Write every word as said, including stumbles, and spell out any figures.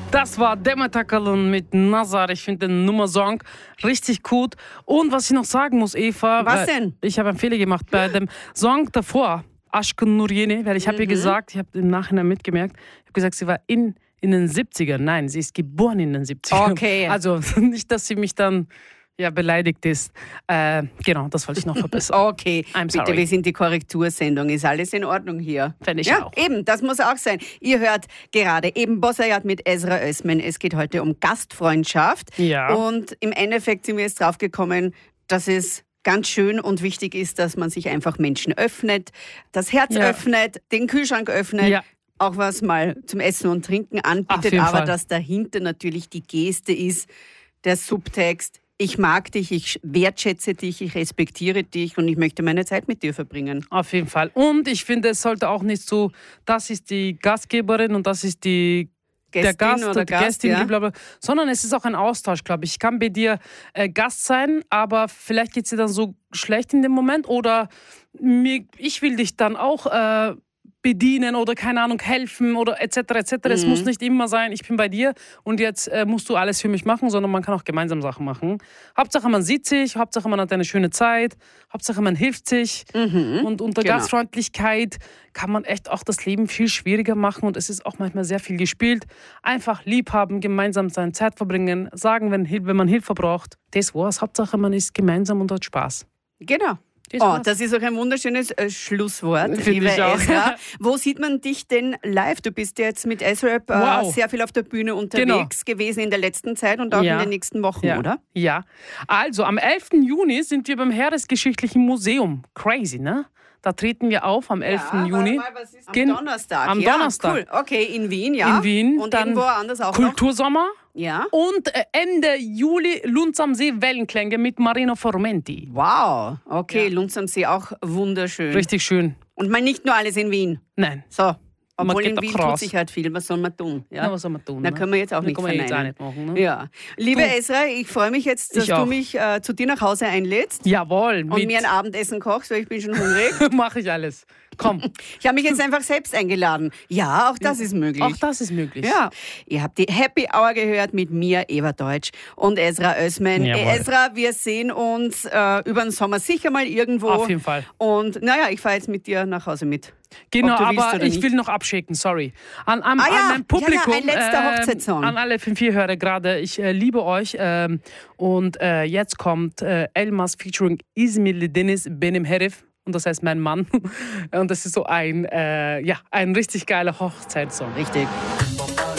Das war Demet Akalın mit Nazar. Ich finde den Nummer-Song richtig gut. Und was ich noch sagen muss, Eva. Was denn? Ich habe einen Fehler gemacht bei dem Song davor, Aşkın Nur Yeni, weil ich habe mhm. ihr gesagt, ich habe im Nachhinein mitgemerkt, ich habe gesagt, sie war in, in den siebzigern. Nein, sie ist geboren in den siebzigern. Okay. Also nicht, dass sie mich dann... ja, beleidigt ist. Äh, genau, das wollte ich noch verbessern. Okay, I'm bitte, sorry. wir sind die Korrektursendung. Ist alles in Ordnung hier? Fände ich ja, auch. Eben, das muss auch sein. Ihr hört gerade eben Bossayat mit Ezra Özmen. Es geht heute um Gastfreundschaft. Ja. Und im Endeffekt sind wir jetzt draufgekommen, dass es ganz schön und wichtig ist, dass man sich einfach Menschen öffnet, das Herz ja. öffnet, den Kühlschrank öffnet. Ja. Auch was mal zum Essen und Trinken anbietet, aber Fall. Dass dahinter natürlich die Geste ist, der Subtext. Ich mag dich, ich wertschätze dich, ich respektiere dich und ich möchte meine Zeit mit dir verbringen. Auf jeden Fall. Und ich finde, es sollte auch nicht so, das ist die Gastgeberin und das ist die Gästin der Gast oder und die Gast, Gästin, ja. blablabla, sondern es ist auch ein Austausch, glaube ich. Ich kann bei dir äh, Gast sein, aber vielleicht geht es dir dann so schlecht in dem Moment oder mir, ich will dich dann auch äh, bedienen oder, keine Ahnung, helfen oder et cetera et cetera. Mhm. Es muss nicht immer sein, ich bin bei dir und jetzt äh, musst du alles für mich machen, sondern man kann auch gemeinsam Sachen machen. Hauptsache, man sieht sich, Hauptsache, man hat eine schöne Zeit, Hauptsache, man hilft sich. Mhm. Und unter genau. Gastfreundlichkeit kann man echt auch das Leben viel schwieriger machen und es ist auch manchmal sehr viel gespielt. Einfach lieb haben, gemeinsam seine Zeit verbringen, sagen, wenn, wenn man Hilfe braucht. Das war's. Hauptsache, man ist gemeinsam und hat Spaß. Genau. Das, oh, das ist auch ein wunderschönes äh, Schlusswort, liebe ich auch. Ezra. Wo sieht man dich denn live? Du bist jetzt mit S-Rap äh, wow. sehr viel auf der Bühne unterwegs genau. gewesen in der letzten Zeit und auch ja. in den nächsten Wochen, ja. oder? Ja. Also, am elften Juni sind wir beim Heeresgeschichtlichen Museum. Crazy, ne? Da treten wir auf am elften Juni. Mal, was ist am Gen- Donnerstag. Am ja, Donnerstag. Cool. Okay, in Wien, ja. In Wien. Und dann irgendwo anders auch Kultursommer. noch. Ja. Und äh, Ende Juli Lunz am See Wellenklänge mit Marino Formenti. Wow. Okay, Ja. Lunz am See auch wunderschön. Richtig schön. Und mal nicht nur alles in Wien. Nein. So. Obwohl geht in doch Wien raus. tut sich halt viel. Was soll man tun? Ja, Na, was soll man tun? Da ne? können wir jetzt auch Da nicht können wir jetzt auch verneinen. nicht machen. Ne? Ja. Liebe Du. Ezra, ich freue mich jetzt, dass Ich auch. du mich äh, zu dir nach Hause einlädst Jawohl. und mir ein Abendessen kochst, weil ich bin schon hungrig. Mache ich alles. Komm. Ich habe mich jetzt einfach selbst eingeladen. Ja, auch das ist möglich. Auch das ist möglich. Ja, ihr habt die Happy Hour gehört mit mir, Eva Deutsch und Ezra Özmen. Jawohl. Ezra, wir sehen uns äh, über den Sommer sicher mal irgendwo. Auf jeden Fall. Und naja, ich fahre jetzt mit dir nach Hause mit. Genau, Ob du willst aber oder ich nicht. will noch abschicken, sorry. An, an, Ah ja, an mein Publikum, ja, ja, ein letzter ähm, Hochzeitssong. an alle fünf vier Hörer gerade, ich äh, liebe euch. Ähm, und äh, jetzt kommt äh, Elmas featuring İzmirli Deniz Benim Herif. Und das heißt mein Mann. Und das ist so ein, äh, ja, ein richtig geiler Hochzeitssong. Richtig.